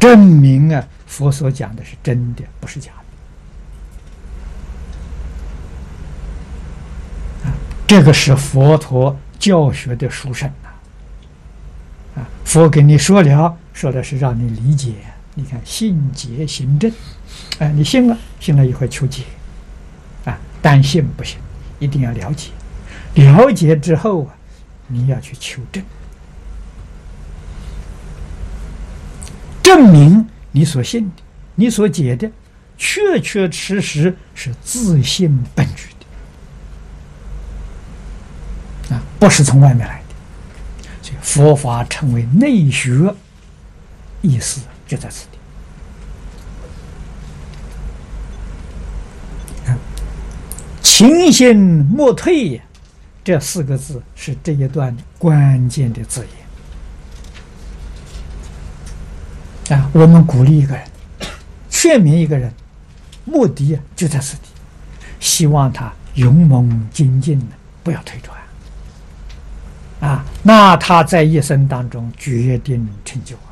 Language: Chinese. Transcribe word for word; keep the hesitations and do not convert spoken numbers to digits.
证明啊，佛所讲的是真的，不是假的。啊，这个是佛陀教学的殊胜啊！啊，佛给你说了，说的是让你理解。你看，信解行证，啊，你信了，信了以后求解，啊，单信不行，一定要了解。了解之后啊，你要去求证，证明你所信的、你所解的，确确实实是自性本具的，啊，不是从外面来的。所以佛法称为内学，意思就在此地。啊，勤信莫退，这四个字是这一段关键的字眼。啊，我们鼓励一个人，劝勉一个人，目的就在此地，希望他勇猛精进的，不要退转。啊，那他在一生当中决定成就啊。